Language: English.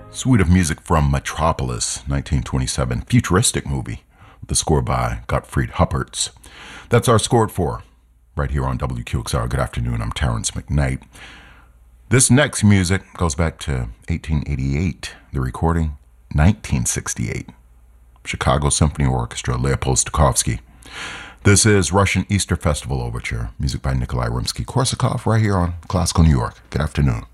Suite of music from Metropolis, 1927, futuristic movie, with the score by Gottfried Huppertz. That's our Score at 4, right here on WQXR. Good afternoon, I'm Terrence McKnight. This next music goes back to 1888, the recording, 1968. Chicago Symphony Orchestra, Leopold Stokowski. This is Russian Easter Festival Overture, music by Nikolai Rimsky-Korsakov, right here on Classical New York. Good afternoon.